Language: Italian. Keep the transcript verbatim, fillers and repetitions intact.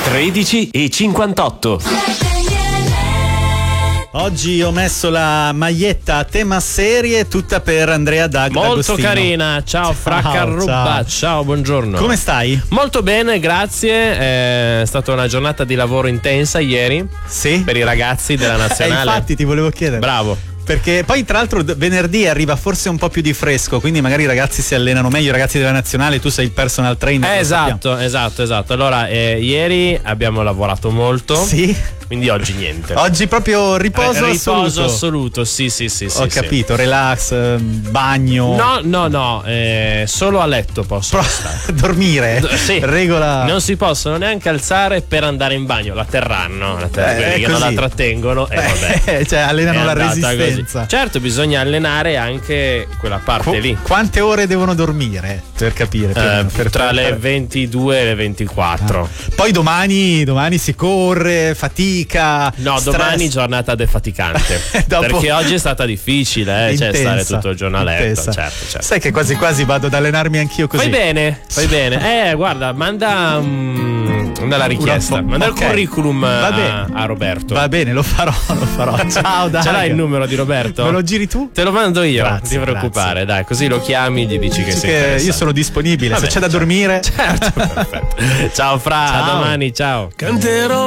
tredici e cinquantotto. Oggi ho messo la maglietta a tema serie tutta per Andrea Dag Molto D'Agostino. carina, ciao Fra Ciao, Carruba, ciao. ciao. Buongiorno. Come stai? Molto bene, grazie. È stata una giornata di lavoro intensa ieri. Sì. Per i ragazzi della Eh, nazionale. infatti ti volevo chiedere. Bravo. Perché poi tra l'altro d- venerdì arriva forse un po' più di fresco, quindi magari i ragazzi si allenano meglio, i ragazzi della nazionale, tu sei il personal trainer. Eh, lo esatto, sappiamo. esatto, esatto. Allora, eh, ieri abbiamo lavorato molto. Sì. Quindi oggi niente. Oggi proprio riposo, Eh, riposo assoluto. assoluto, sì, sì, sì. Ho sì, capito, relax, eh, bagno. No, no, no, eh, solo a letto posso Pro- stare. dormire. D- sì. Regola. Non si possono neanche alzare per andare in bagno, la terranno, la ter- Eh, quelli è che non la così. trattengono e vabbè. Eh, cioè allenano È la andata resistenza. così. Certo, bisogna allenare anche quella parte Qu- lì. Quante ore devono dormire per capire? più o Eh, meno, per tra le fare- ventidue e le ventiquattro. Poi domani, domani si corre, fatica. No, stress. domani giornata defaticante. Dopo- Perché oggi è stata difficile, eh? Cioè Intensa, stare tutto il giorno a letto. intensa. Certo, certo. Sai che quasi quasi vado ad allenarmi anch'io così. Fai bene, fai bene. Eh, guarda, manda, um, manda la richiesta, Una fo- manda ok. il curriculum Va a, bene. a Roberto. Va bene, lo farò, lo farò. Ciao, dai. Ce l'hai il numero di Roberto? Me lo giri tu? Te lo mando io, non Grazie, ti preoccupare, grazie. dai, così lo chiami e gli dici che Dici sei che interessato. io sono disponibile, Vabbè, se c'è da certo. dormire. Certo, perfetto. Ciao Fra, Ciao. a domani, ciao. Canterò